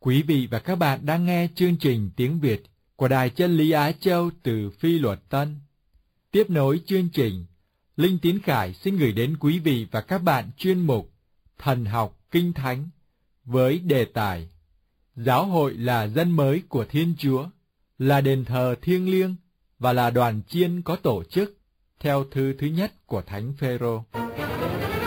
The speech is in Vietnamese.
Quý vị và các bạn đang nghe chương trình tiếng Việt của Đài Chân lý Á Châu từ Phi Luật Tân. Tiếp nối chương trình, Linh Tiến Khải xin gửi đến quý vị và các bạn chuyên mục Thần học Kinh Thánh với đề tài Giáo hội là dân mới của Thiên Chúa, là đền thờ thiêng liêng và là đoàn chiên có tổ chức theo thư thứ nhất của Thánh Phêrô.